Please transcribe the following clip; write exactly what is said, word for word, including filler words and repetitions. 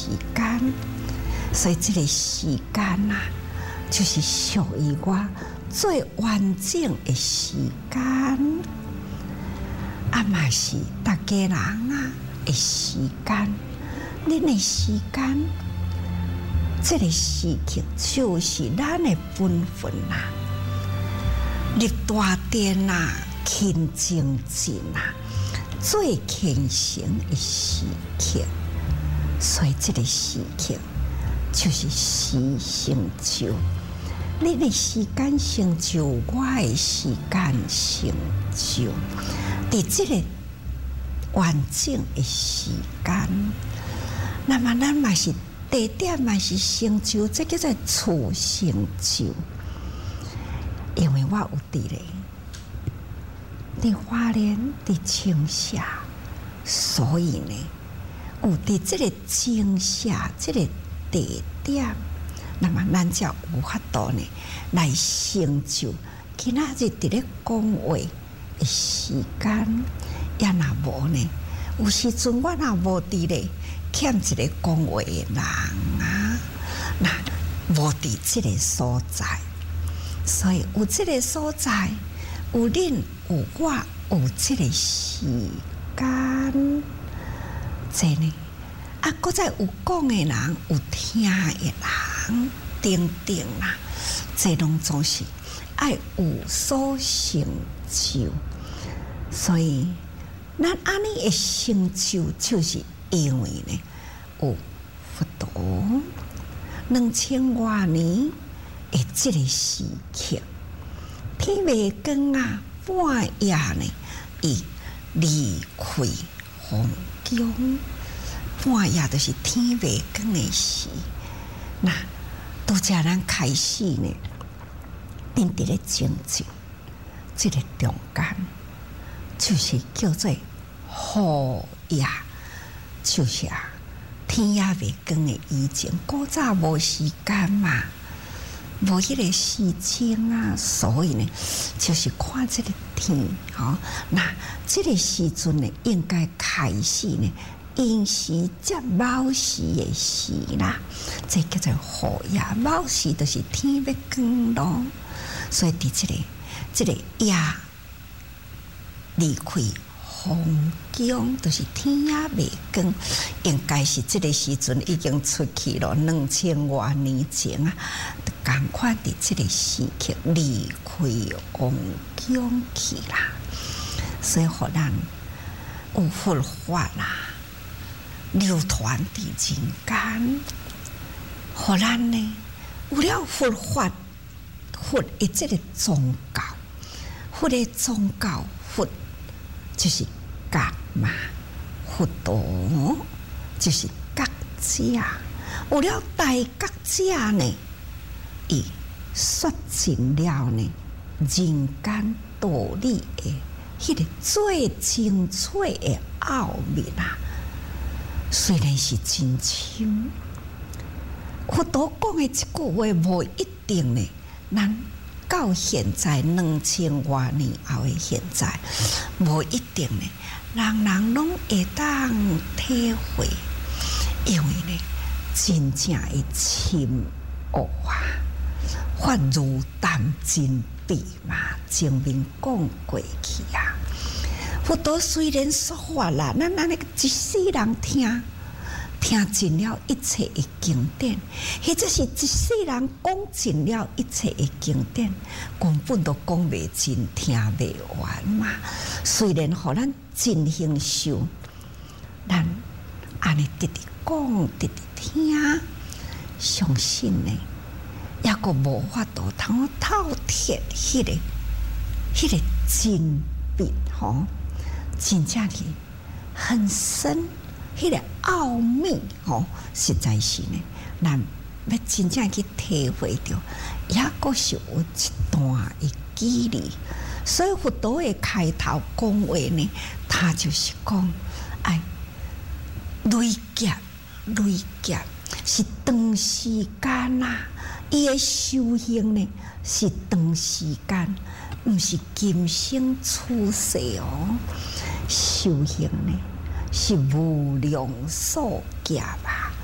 时间，所以这个时间啊，就是属于我最完整的时间，啊嘛是大家人啊的时间，恁的时间，这个时刻就是咱的本分啦、啊，立大殿啊，勤精进啊，最虔诚的时刻，所以这个时刻就是时成就。你的时间成就，我的时间成就，在这个完整的时间，那么咱嘛是地点嘛是成就，这叫做处成就。因为我有伫咧，伫花莲，伫青霞，所以呢，有伫这个青霞这个地点。那么，咱才有法度呢，来成就今仔日伫咧讲话的时间，也若无呢，有时阵我若无伫咧，欠一个讲话的人啊，那无伫这个所在，所以有这个所在，有恁有我有这个时间，这呢，啊，搁再有讲的人，有听的人。等等啦，这拢总是爱有所成就，所以咱安尼的成就，就是因为呢有佛陀两千多年的这个时刻，天未光啊，半夜呢，伊离开皇宫，半夜就是天未光的时，那。都叫咱开始呢，恁伫咧精进，这个中间就是叫做雨夜，就是啊，天也未光的以前，古早无时间嘛，无迄个时间啊，所以呢，就是看这个天，吼、哦，那这个时阵呢，应该开始呢。寅时接卯时的时啦，这叫做雨夜。卯时就是天要光咯，所以伫这个这个夜离开皇宫，就是天也未光，应该是这个时阵已经出去了，两千多年前啊，赶快伫这个时刻离开皇宫去啦，所以互咱有佛法啦。流传伫人间，互咱呢有了佛法，佛的这个宗教，佛的宗教，佛就是觉嘛，佛陀就是觉者，有了大觉者呢，伊说尽了呢人间道理的迄个最精粹的奥秘啦。虽然是真深，佛陀讲的这句话无一定呢。咱到现在两千多年后的现在，无一定呢，人人拢会当体会，因为呢，真正的深奥啊，法如丹真秘嘛，前面讲过去啊。佛陀虽然说法啦，咱咱那个一世人听，听尽了一切的经典，或者是一世人讲尽了一切的经典，根本都讲袂尽，听袂完嘛。虽然互咱真享受，咱安尼直直讲，直直听，相信呢，也个无法度通透彻迄个、迄个真秘吼。真正是很深，迄、那个奥秘吼，实在是呢，咱要真正去体会着，也个是有一段的距离。所以佛陀的开头讲话呢，他就是讲，哎，累劫累劫是长时间啦、啊，伊的修行呢是长时间。毋是今生出世哦，修行呢是无量数劫啊！